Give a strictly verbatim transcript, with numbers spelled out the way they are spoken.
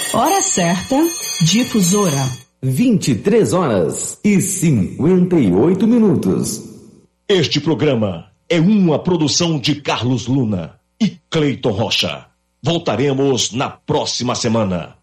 Hora certa, difusora. vinte e três horas e cinquenta e oito minutos. Este programa é uma produção de Carlos Luna e Cleiton Rocha. Voltaremos na próxima semana.